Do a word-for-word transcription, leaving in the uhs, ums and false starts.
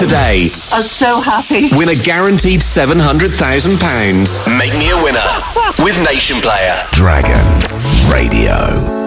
today. I'm so happy. Win a guaranteed seven hundred thousand pounds. Make me a winner with Nation Player. Dragon Radio.